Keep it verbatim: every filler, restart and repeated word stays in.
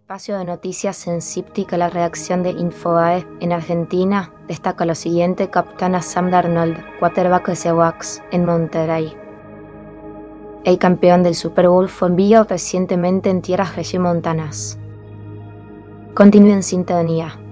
espacio de noticias en Ciptic, la redacción de Infobae en Argentina, destaca lo siguiente: capitán a Sam Darnold, quarterback de Seahawks en Monterrey. El campeón del Super Bowl fue enviado recientemente en tierras regiomontanas. Continúe en sintonía.